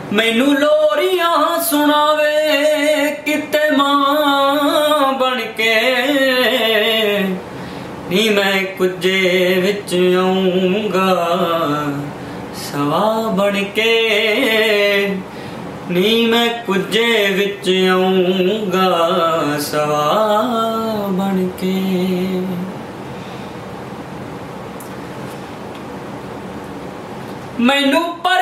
ਮੈਨੂੰ ਲੋਰੀਆਂ ਸੁਣਾਵੇ ਕਿਤੇ ਮਾਂ ਬਣ ਕੇ, ਨੀ ਮੈਂ ਕੁੱਜੇ ਵਿੱਚ ਆਊਂਗਾ ਸਵਾ ਬਣ ਕੇ, ਨੀ ਮੈਂ ਕੁੱਜੇ ਵਿੱਚ ਆਊਂਗਾ ਸਵਾ ਬਣ ਕੇ। ਮੈਨੂੰ